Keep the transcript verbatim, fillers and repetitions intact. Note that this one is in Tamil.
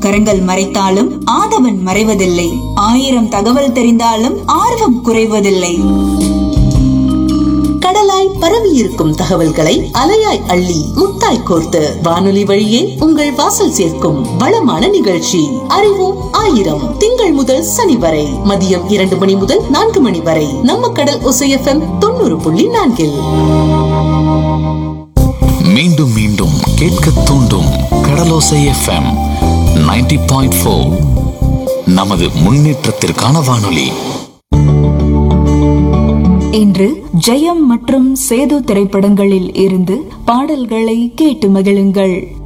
கரங்கள் மறைத்தாலும் ஆதவன் மறைவதில்லை. ஆயிரம் தகவல் தெரிந்தாலும் ஆர்வம் குறைவதில்லை. கடலாய் பரவியிருக்கும் தகவல்களை அலையாய் அள்ளி முத்தாய் கோர்த்து வானொலி வழியே உங்கள் வாசல் சேர்க்கும் வளமான நிகழ்ச்சி அறிவோம் ஆயிரம். திங்கள் முதல் சனி வரை மதியம் இரண்டு மணி முதல் நான்கு மணி வரை நம்ம கடல் ஒசை எஃப்எம் தொண்ணூறு புள்ளி நான்கில். மீண்டும் மீண்டும் கேட்க தூண்டும் கடலோசை எஃப்எம் நைன்டி பாயிண்ட் ஃபோர். நமது முன்னேற்றத்திற்கான வானொலி. இன்று ஜெயம் மற்றும் சேது திரைப்படங்களில் இருந்து பாடல்களை கேட்டு மகிழுங்கள்.